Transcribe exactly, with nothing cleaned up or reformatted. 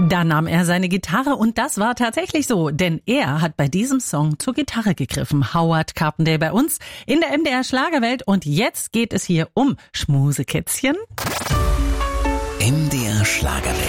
Da nahm er seine Gitarre und das war tatsächlich so, denn er hat bei diesem Song zur Gitarre gegriffen. Howard Carpendale bei uns in der M D R Schlagerwelt und jetzt geht es hier um Schmusekätzchen. M D R Schlagerwelt.